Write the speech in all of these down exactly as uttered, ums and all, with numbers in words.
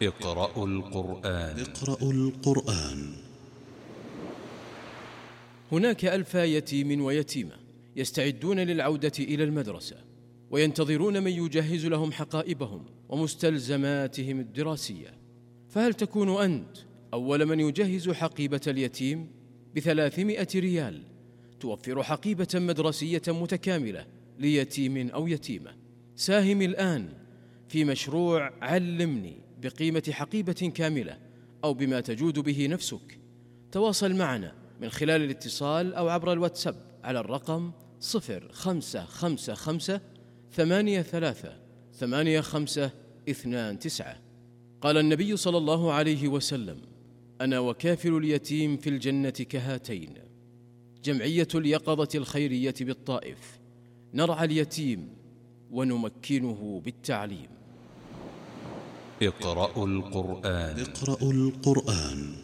اقرأوا القرآن. اقرأوا القرآن. هناك ألف يتيم ويتيمة يستعدون للعودة إلى المدرسة، وينتظرون من يجهز لهم حقائبهم ومستلزماتهم الدراسية. فهل تكون أنت أول من يجهز حقيبة اليتيم؟ بثلاثمائة ريال توفر حقيبة مدرسية متكاملة ليتيم أو يتيمة. ساهم الآن في مشروع علمني بقيمة حقيبة كاملة أو بما تجود به نفسك. تواصل معنا من خلال الاتصال أو عبر الواتساب على الرقم صفر خمسة خمسة خمسة ثمانية ثلاثة ثمانية خمسة اثنان تسعة. قال النبي صلى الله عليه وسلم: أنا وكافل اليتيم في الجنة كهاتين. جمعية اليقظة الخيرية بالطائف، نرعى اليتيم ونمكنه بالتعليم. اقرأوا القرآن. اقرأوا القرآن.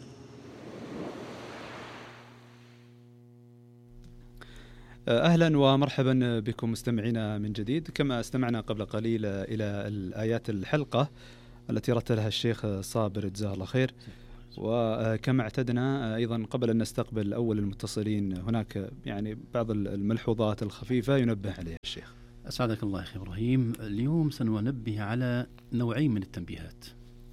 أهلا ومرحبا بكم مستمعينا من جديد. كما استمعنا قبل قليل إلى الآيات الحلقة التي رتلها الشيخ صابر جزاه الله خير، وكما اعتدنا أيضا قبل أن نستقبل أول المتصلين هناك يعني بعض الملحوظات الخفيفة ينبه عليها الشيخ. أسعدك الله أخي إبراهيم. اليوم سننبه على نوعين من التنبيهات.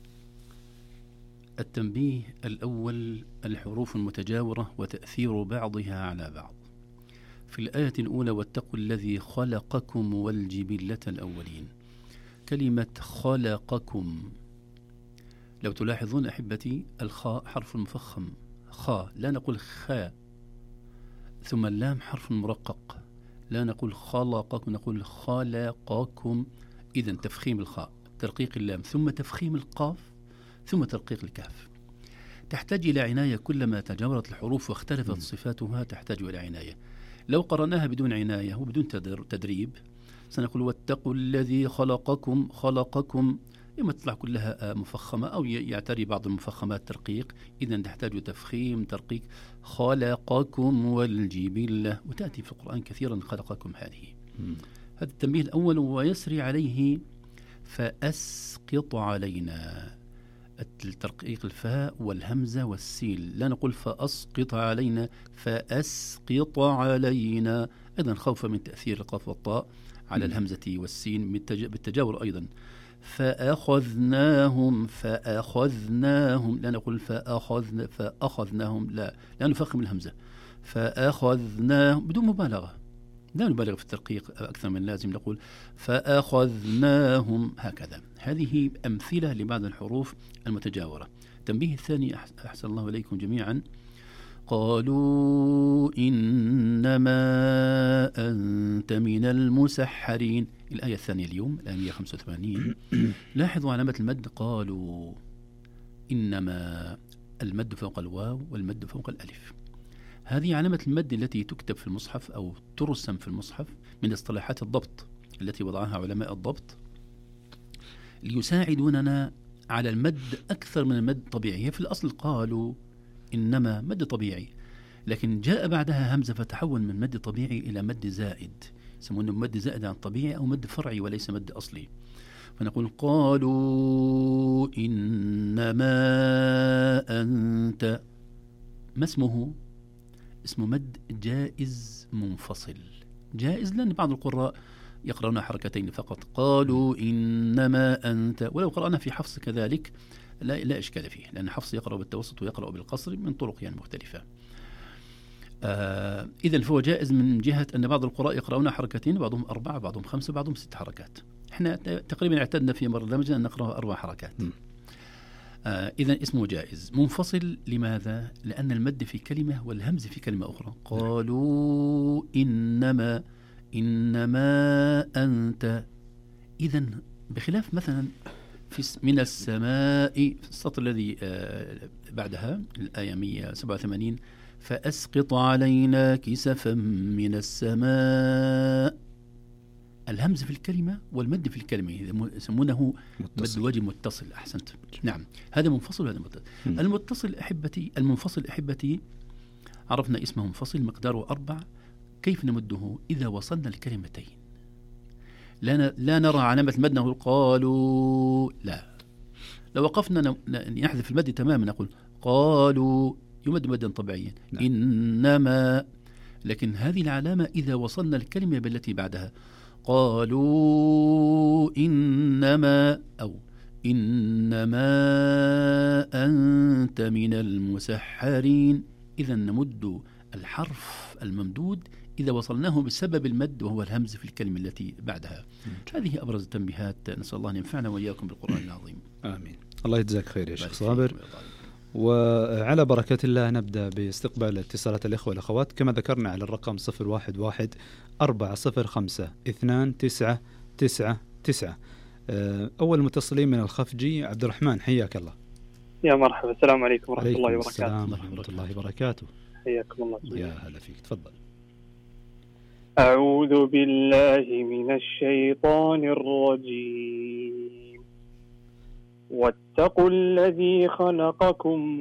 التنبيه الأول: الحروف المتجاورة وتأثير بعضها على بعض. في الآية الأولى: واتقوا الذي خلقكم والجبلة الأولين. كلمة خلقكم، لو تلاحظون أحبتي، الخاء حرف مفخم، خاء، لا نقول خاء. ثم اللام حرف مرقق، لا نقول خلقكم، نقول خلقكم. إذن تفخيم الخاء، ترقيق اللام، ثم تفخيم القاف، ثم ترقيق الكاف. تحتاج إلى عناية. كلما تجاورت الحروف واختلفت م. صفاتها تحتاج إلى عناية. لو قرأناها بدون عناية وبدون تدريب سنقول: واتقوا الذي خلقكم خلقكم، إما تطلع كلها مفخمة أو يعتري بعض المفخمات ترقيق. إذن تحتاج تفخيم ترقيق. خلقكم والجبلة، وتأتي في القرآن كثيرا خلقكم هذه. م. هذا التنبيه الأول. ويسري عليه: فأسقط علينا، الترقيق الفاء والهمزة والسين، لا نقول فأسقط علينا، فأسقط علينا. أيضا خوفا من تأثير القاف والطاء على الهمزة والسين بالتجاور. أيضا فأخذناهم فأخذناهم، لا نقول فأخذنا فأخذناهم، لا لا نفخم الهمزة. فأخذناهم بدون مبالغة، لا نبالغ في الترقيق أكثر من لازم، نقول فأخذناهم هكذا. هذه أمثلة لبعض الحروف المتجاورة. التنبيه الثاني: أحسن الله إليكم جميعا. قالوا إنما أنت من المسحرين، الآية الثانية اليوم، الآية مئة وخمسة وثمانين. لاحظوا علامة المد. قالوا إنما، المد فوق الواو والمد فوق الألف. هذه علامة المد التي تكتب في المصحف أو ترسم في المصحف من اصطلاحات الضبط التي وضعها علماء الضبط ليساعدوننا على المد أكثر من المد الطبيعي. هي في الأصل قالوا إنما مد طبيعي، لكن جاء بعدها همزة فتحول من مد طبيعي إلى مد زائد، يسمونه مد زائد عن طبيعي أو مد فرعي وليس مد أصلي. فنقول: قالوا إنما أنت، ما اسمه؟ اسمه مد جائز منفصل. جائز لأن بعض القراء يقرأون حركتين فقط. قالوا إنما أنت. ولو قرأنا في حفص كذلك لا, لا إشكال فيه، لأن حفص يقرأ بالتوسط ويقرأ بالقصر من طرق يعني مختلفة. آه إذن فهو جائز من جهة أن بعض القراء يقرأون حركتين، بعضهم أربعة، بعضهم خمسة، بعضهم ست حركات. إحنا تقريبا اعتدنا في برنامجنا أن نقرأ أربع حركات. م. آه إذن اسمه جائز. منفصل لماذا؟ لأن المد في كلمة والهمز في كلمة أخرى. قالوا إنما إنما أنت. إذن بخلاف مثلا في من السماء، في السطر الذي آه بعدها الآية مئة وسبعة وثمانين: فأسقط علينا كسفا من السماء. الهمز في الكلمة والمد في الكلمة يسمونه مد وجه متصل. أحسنت، نعم، هذا منفصل وهذا متصل. المتصل أحبتي المنفصل أحبتي عرفنا اسمه منفصل، مقداره أربع. كيف نمده؟ إذا وصلنا الكلمتين لا لا نرى علامة المد نقول قالوا، لا، لو وقفنا نحذف المد تماما نقول قالوا يمد مدا طبيعيا. نعم. إنما، لكن هذه العلامة إذا وصلنا الكلمة بالتي بعدها قالوا إنما أو إنما أنت من المسحرين، إذا نمد الحرف الممدود إذا وصلناه بسبب المد وهو الهمز في الكلمة التي بعدها. هذه أبرز التنبيهات، نسأل الله أن ينفعنا وإياكم بالقرآن العظيم. آمين. الله يجزاك خير يا شيخ صابر. وعلى بركة الله نبدأ باستقبال اتصالات الإخوة والأخوات كما ذكرنا على الرقم صفر واحد واحد أربعة صفر خمسة اثنان تسعة تسعة تسعة. أول متصلين من الخفجي عبد الرحمن، حياك الله. يا مرحبا، السلام عليكم ورحمة الله وبركاته. السلام ورحمة الله وبركاته. حياكم الله. يا هلا فيك، تفضل. أعوذ بالله من الشيطان الرجيم. واتقوا الذي خلقكم